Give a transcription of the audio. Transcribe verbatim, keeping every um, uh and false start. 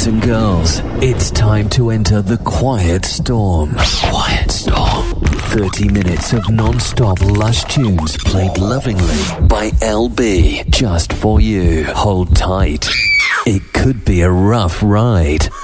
Boys and girls, it's time to enter the Quiet Storm. Quiet Storm. thirty minutes of non-stop lush tunes played lovingly by L B. Just for you. Hold tight. It could be a rough ride.